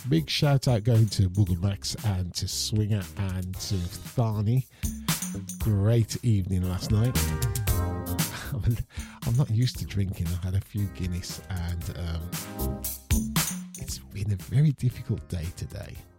Big shout out going to Boogle Max and to Swinger and to Thani. Great evening last night. I'm not used to drinking. I had a few Guinness and it's been a very difficult day today.